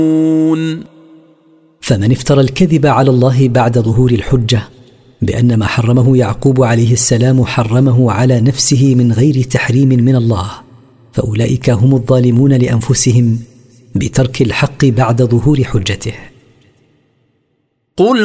فمن افترى الكذب على الله بعد ظهور الحجة بأن ما حرمه يعقوب عليه السلام حرمه على نفسه من غير تحريم من الله، فأولئك هم الظالمون لأنفسهم بترك الحق بعد ظهور حجته. قل